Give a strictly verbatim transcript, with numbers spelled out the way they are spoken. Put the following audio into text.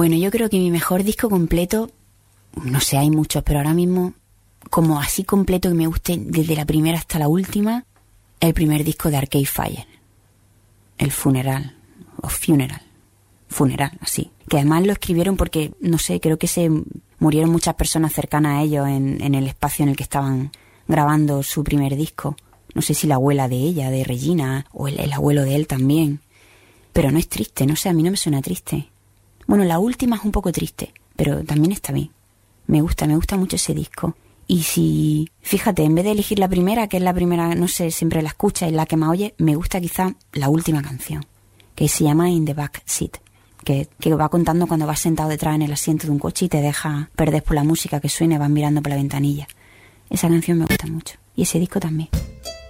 Bueno, yo creo que mi mejor disco completo, no sé, hay muchos, pero ahora mismo, como así completo que me guste desde la primera hasta la última, el primer disco de Arcade Fire, el Funeral, o Funeral, Funeral, así. Que además lo escribieron porque, no sé, creo que se murieron muchas personas cercanas a ellos en, en el espacio en el que estaban grabando su primer disco. No sé si la abuela de ella, de Regina, o el, el abuelo de él también. Pero no es triste, no sé, a mí no me suena triste. Bueno, la última es un poco triste, pero también está bien. Me gusta, me gusta mucho ese disco. Y si, fíjate, en vez de elegir la primera, que es la primera, no sé, siempre la escucha, es la que más oye, me gusta quizá la última canción, que se llama In the Back Seat, que, que va contando cuando vas sentado detrás en el asiento de un coche y te deja perder por la música que suena y vas mirando por la ventanilla. Esa canción me gusta mucho. Y ese disco también.